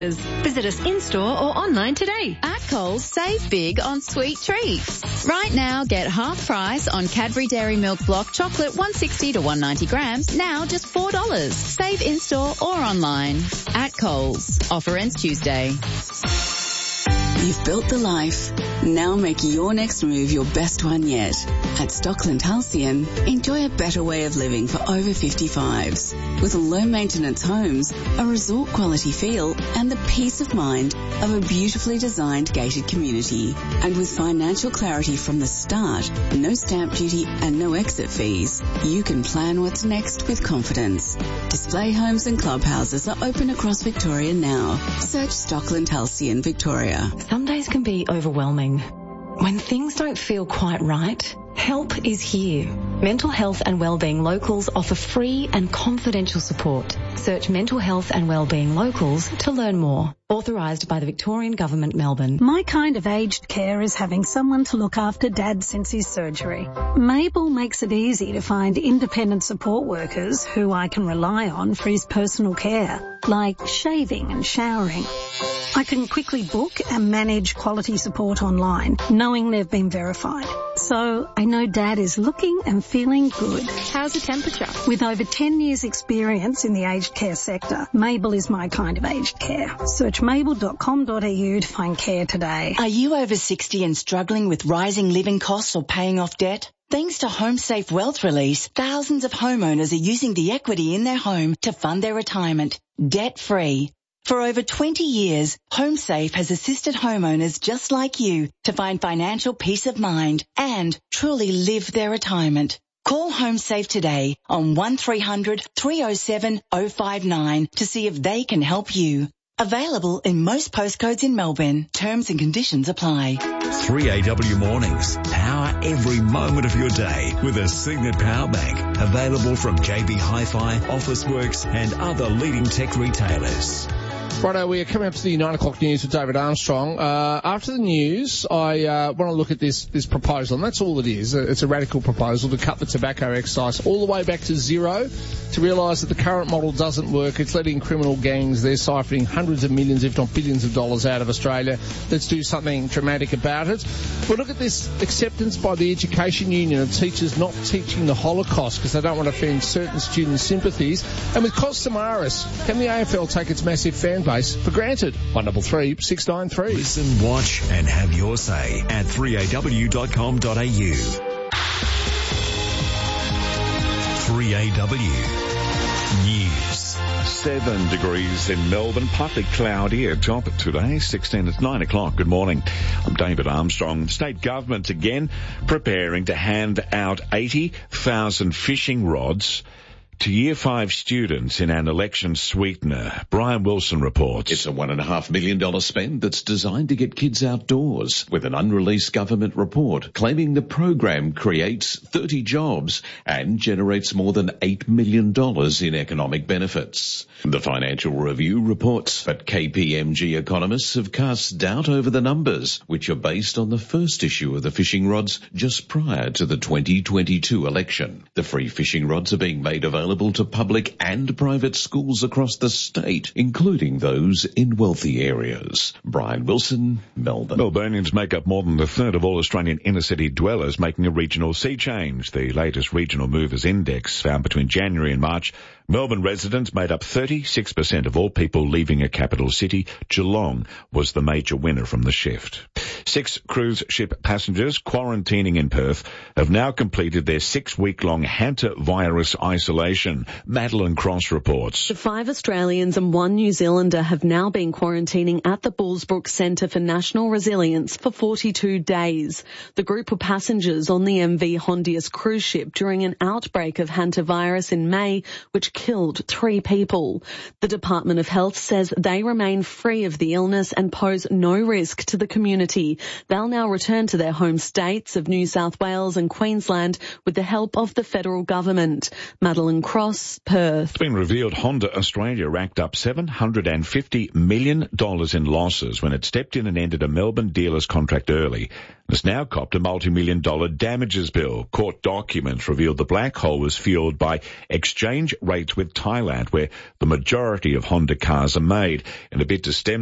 Visit us in-store or online today. At Coles, save big on sweet treats. Right now, get half price on Cadbury Dairy Milk Block Chocolate 160 to 190 grams, now just $4. Save in-store or online. At Coles. Offer ends Tuesday. You've built the life. Now make your next move your best one yet. At Stockland Halcyon, enjoy a better way of living for over 55s. With low-maintenance homes, a resort-quality feel, and the peace of mind of a beautifully designed gated community. And with financial clarity from the start, no stamp duty and no exit fees, you can plan what's next with confidence. Display homes and clubhouses are open across Victoria now. Search Stockland Halcyon Victoria. Some days can be overwhelming. When things don't feel quite right, help is here. Mental Health and Wellbeing Locals offer free and confidential support. Search Mental Health and Wellbeing Locals to learn more. Authorised by the Victorian Government, Melbourne. My kind of aged care is having someone to look after Dad since his surgery. Mabel makes it easy to find independent support workers who I can rely on for his personal care, like shaving and showering. I can quickly book and manage quality support online, knowing they've been verified. So I know Dad is looking and feeling good. How's the temperature? With over 10 years experience in the aged care sector, Mabel is my kind of aged care. Search mabel.com.au to find care today. Are you over 60 and struggling with rising living costs or paying off debt? Thanks to HomeSafe Wealth Release, thousands of homeowners are using the equity in their home to fund their retirement, debt-free. For over 20 years, HomeSafe has assisted homeowners just like you to find financial peace of mind and truly live their retirement. Call HomeSafe today on 1300 307 059 to see if they can help you. Available in most postcodes in Melbourne. Terms and conditions apply. 3AW Mornings. Power every moment of your day with a Signet Power Bank. Available from JB Hi-Fi, Officeworks and other leading tech retailers. Righto, we are coming up to the 9 o'clock news with David Armstrong. After the news, I want to look at this proposal, and that's all it is. It's a radical proposal to cut the tobacco excise all the way back to zero, to realise that the current model doesn't work. It's letting criminal gangs, they're siphoning hundreds of millions, if not billions of dollars out of Australia. Let's do something dramatic about it. We'll look at this acceptance by the Education Union of teachers not teaching the Holocaust because they don't want to offend certain students' sympathies. And with Kos Samaras, can the AFL take its massive fan base for granted? 133 693. Listen, watch and have your say at 3aw.com.au. 3AW News. 7 degrees in Melbourne, partly cloudy at top today, 16 at 9 o'clock. Good morning. I'm David Armstrong. State government again preparing to hand out 80,000 fishing rods to Year 5 students in an election sweetener. Brian Wilson reports. It's a $1.5 million spend that's designed to get kids outdoors, with an unreleased government report claiming the program creates 30 jobs and generates more than $8 million in economic benefits. The Financial Review reports that KPMG economists have cast doubt over the numbers, which are based on the first issue of the fishing rods just prior to the 2022 election. The free fishing rods are being made available to public and private schools across the state, including those in wealthy areas. Brian Wilson, Melbourne. Melburnians make up more than a third of all Australian inner-city dwellers, making a regional sea change. The latest Regional Movers Index found between January and March, Melbourne residents made up 36% of all people leaving a capital city. Geelong was the major winner from the shift. 6 cruise ship passengers quarantining in Perth have now completed their 6-week-long hantavirus isolation. Madeline Cross reports. The 5 Australians and 1 New Zealander have now been quarantining at the Bullsbrook Centre for National Resilience for 42 days. The group were passengers on the MV Hondius cruise ship during an outbreak of hantavirus in May, which killed 3 people. The Department of Health says they remain free of the illness and pose no risk to the community. They'll now return to their home states of New South Wales and Queensland with the help of the federal government. Madeline across Perth. It's been revealed Honda Australia racked up $750 million in losses when it stepped in and ended a Melbourne dealer's contract early. It's now copped a multi-million-dollar damages bill. Court documents revealed the black hole was fueled by exchange rates with Thailand, where the majority of Honda cars are made, in a bid to stem